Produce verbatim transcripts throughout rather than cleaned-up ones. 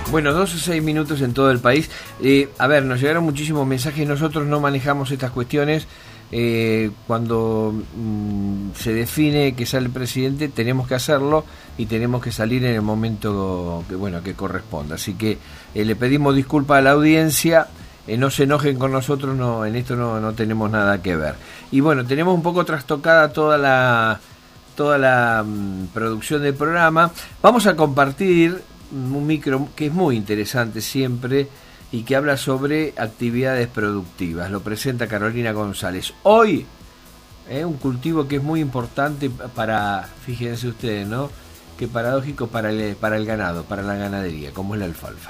Bueno, dos o seis minutos en todo el país. Eh, a ver, nos llegaron muchísimos mensajes. Nosotros no manejamos estas cuestiones. Eh, cuando mmm, se define que sale el presidente, tenemos que hacerlo y tenemos que salir en el momento que, bueno, que corresponda. Así que eh, le pedimos disculpas a la audiencia. Eh, no se enojen con nosotros, no, en esto no, no tenemos nada que ver. Y bueno, tenemos un poco trastocada toda la, toda la mmm, producción del programa. Vamos a compartir un micro que es muy interesante siempre y que habla sobre actividades productivas. Lo presenta Carolina González. Hoy, eh, un cultivo que es muy importante para, fíjense ustedes, ¿no? Qué paradójico para el, para el ganado, para la ganadería, como es la alfalfa.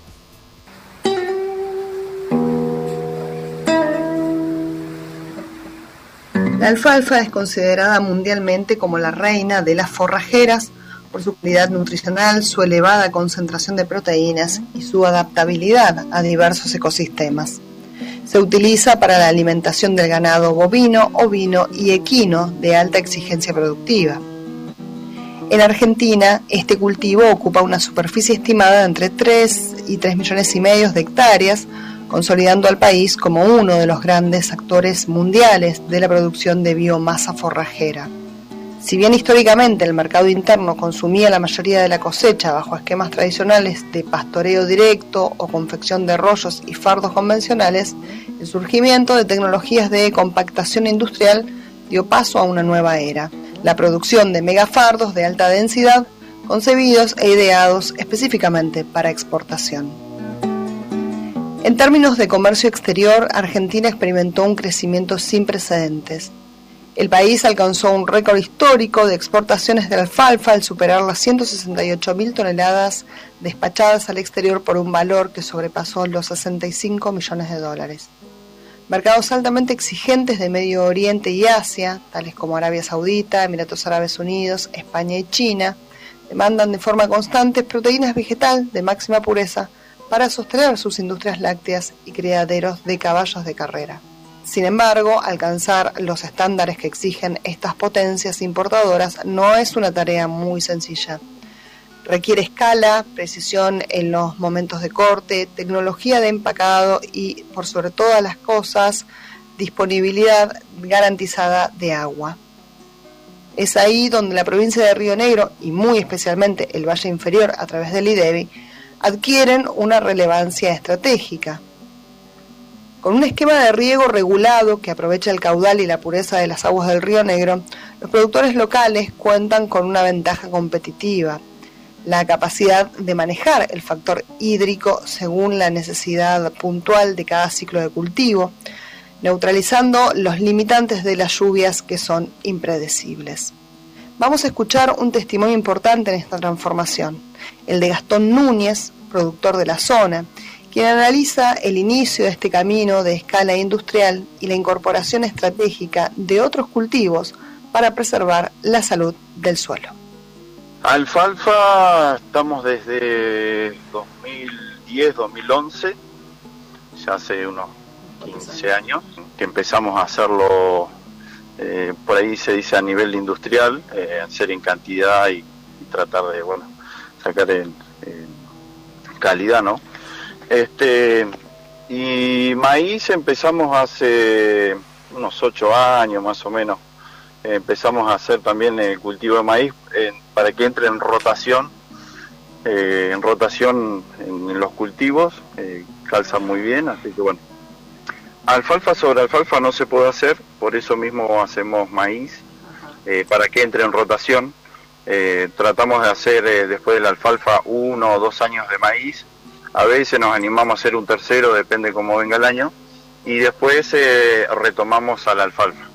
La alfalfa es considerada mundialmente como la reina de las forrajeras por su calidad nutricional, su elevada concentración de proteínas y su adaptabilidad a diversos ecosistemas. Se utiliza para la alimentación del ganado bovino, ovino y equino de alta exigencia productiva. En Argentina, este cultivo ocupa una superficie estimada de entre tres y tres millones y medio de hectáreas, consolidando al país como uno de los grandes actores mundiales de la producción de biomasa forrajera. Si bien históricamente el mercado interno consumía la mayoría de la cosecha bajo esquemas tradicionales de pastoreo directo o confección de rollos y fardos convencionales, el surgimiento de tecnologías de compactación industrial dio paso a una nueva era, la producción de megafardos de alta densidad concebidos e ideados específicamente para exportación. En términos de comercio exterior, Argentina experimentó un crecimiento sin precedentes. El país alcanzó un récord histórico de exportaciones de alfalfa al superar las ciento sesenta y ocho mil toneladas despachadas al exterior por un valor que sobrepasó los sesenta y cinco millones de dólares. Mercados altamente exigentes de Medio Oriente y Asia, tales como Arabia Saudita, Emiratos Árabes Unidos, España y China, demandan de forma constante proteínas vegetales de máxima pureza para sostener sus industrias lácteas y criaderos de caballos de carrera. Sin embargo, alcanzar los estándares que exigen estas potencias importadoras no es una tarea muy sencilla. Requiere escala, precisión en los momentos de corte, tecnología de empacado y, por sobre todas las cosas, disponibilidad garantizada de agua. Es ahí donde la provincia de Río Negro, y muy especialmente el Valle Inferior a través del IDEBI, adquieren una relevancia estratégica. Con un esquema de riego regulado que aprovecha el caudal y la pureza de las aguas del Río Negro, los productores locales cuentan con una ventaja competitiva: la capacidad de manejar el factor hídrico según la necesidad puntual de cada ciclo de cultivo, neutralizando los limitantes de las lluvias que son impredecibles. Vamos a escuchar un testimonio importante en esta transformación, el de Gastón Núñez, productor de la zona, quien analiza el inicio de este camino de escala industrial y la incorporación estratégica de otros cultivos para preservar la salud del suelo. Alfalfa estamos desde dos mil diez, dos mil once, ya hace unos quince años, que empezamos a hacerlo, eh, por ahí se dice a nivel industrial, eh, hacer en cantidad y, y tratar de, bueno, sacar en, en calidad, ¿no? Este, y maíz empezamos hace unos ocho años más o menos. Eh, empezamos a hacer también el cultivo de maíz eh, para que entre en rotación, eh, en rotación en, en los cultivos, eh, calza muy bien, así que bueno. Alfalfa sobre alfalfa no se puede hacer, por eso mismo hacemos maíz, eh, para que entre en rotación. Eh, tratamos de hacer eh, después de la alfalfa uno o dos años de maíz. A veces nos animamos a hacer un tercero, depende cómo venga el año, y después eh, retomamos a la alfalfa.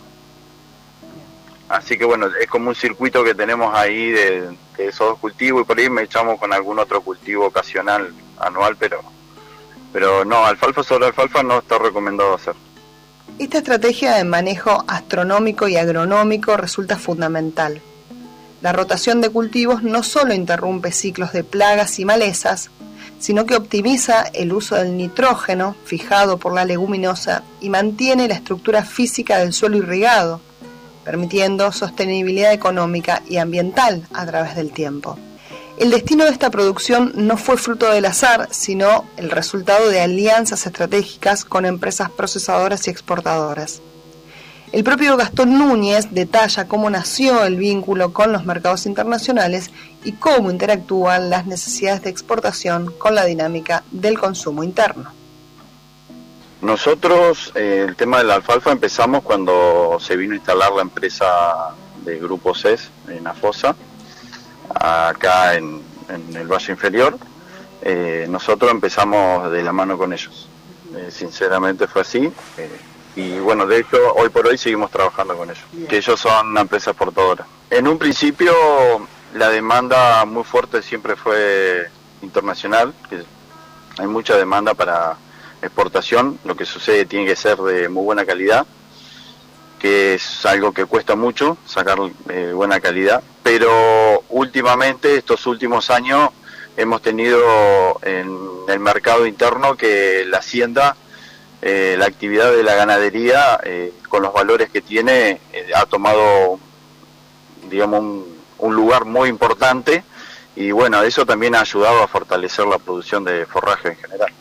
Así que bueno, es como un circuito que tenemos ahí de, de esos dos cultivos, y por ahí me echamos con algún otro cultivo ocasional, anual, pero, pero no, alfalfa sobre alfalfa no está recomendado hacer. Esta estrategia de manejo astronómico y agronómico resulta fundamental. La rotación de cultivos no solo interrumpe ciclos de plagas y malezas, sino que optimiza el uso del nitrógeno fijado por la leguminosa y mantiene la estructura física del suelo irrigado, permitiendo sostenibilidad económica y ambiental a través del tiempo. El destino de esta producción no fue fruto del azar, sino el resultado de alianzas estratégicas con empresas procesadoras y exportadoras. El propio Gastón Núñez detalla cómo nació el vínculo con los mercados internacionales y cómo interactúan las necesidades de exportación con la dinámica del consumo interno. Nosotros, eh, el tema de la alfalfa empezamos cuando se vino a instalar la empresa de Grupo C E S en Afosa, acá en, en el Valle Inferior. Eh, nosotros empezamos de la mano con ellos, eh, sinceramente fue así. Eh, y bueno, de hecho, hoy por hoy seguimos trabajando con ellos, que ellos son una empresa exportadora. En un principio, la demanda muy fuerte siempre fue internacional, que hay mucha demanda para exportación. Lo que sucede tiene que ser de muy buena calidad, que es algo que cuesta mucho sacar eh, buena calidad, pero últimamente, estos últimos años, hemos tenido en el mercado interno que la hacienda, eh, la actividad de la ganadería, eh, con los valores que tiene, eh, ha tomado, digamos, un, un lugar muy importante, y bueno, eso también ha ayudado a fortalecer la producción de forraje en general.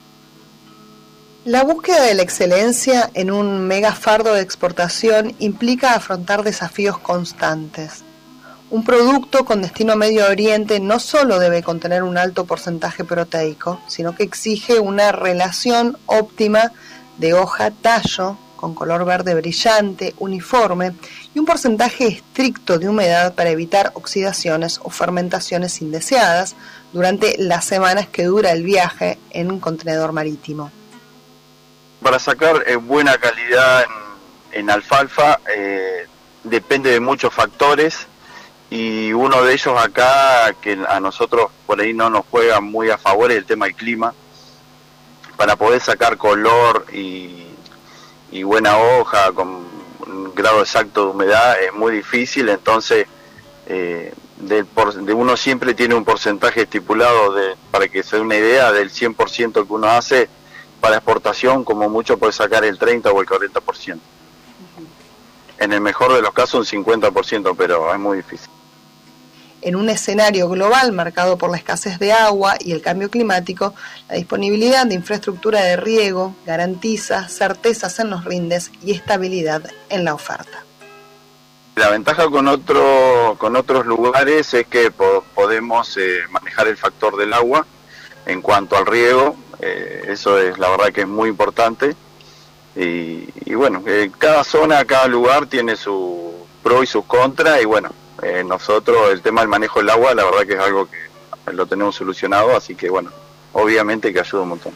La búsqueda de la excelencia en un megafardo de exportación implica afrontar desafíos constantes. Un producto con destino a Medio Oriente no solo debe contener un alto porcentaje proteico, sino que exige una relación óptima de hoja-tallo, con color verde brillante, uniforme, y un porcentaje estricto de humedad para evitar oxidaciones o fermentaciones indeseadas durante las semanas que dura el viaje en un contenedor marítimo. Para sacar eh, buena calidad en, en alfalfa eh, depende de muchos factores, y uno de ellos acá que a nosotros por ahí no nos juega muy a favor es el tema del clima. Para poder sacar color y, y buena hoja con un grado exacto de humedad es muy difícil, entonces eh, del por, de uno siempre tiene un porcentaje estipulado, de, para que se dé una idea, del cien por ciento que uno hace. Para exportación, como mucho, puede sacar el treinta o el cuarenta por ciento. Uh-huh. En el mejor de los casos, un cincuenta por ciento, pero es muy difícil. En un escenario global marcado por la escasez de agua y el cambio climático, la disponibilidad de infraestructura de riego garantiza certezas en los rindes y estabilidad en la oferta. La ventaja con, otro, con otros lugares es que po- podemos eh, manejar el factor del agua en cuanto al riego. Eh, eso es, la verdad que es muy importante, y, y bueno, eh, cada zona, cada lugar tiene su pro y sus contra, y bueno, eh, nosotros el tema del manejo del agua, la verdad que es algo que lo tenemos solucionado, así que bueno, obviamente que ayuda un montón.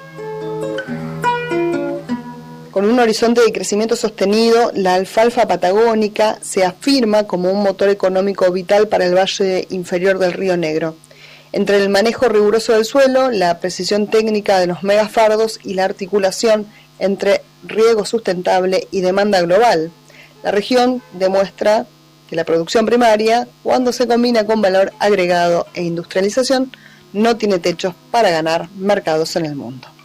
Con un horizonte de crecimiento sostenido, la alfalfa patagónica se afirma como un motor económico vital para el valle inferior del Río Negro. Entre el manejo riguroso del suelo, la precisión técnica de los megafardos y la articulación entre riego sustentable y demanda global, la región demuestra que la producción primaria, cuando se combina con valor agregado e industrialización, no tiene techos para ganar mercados en el mundo.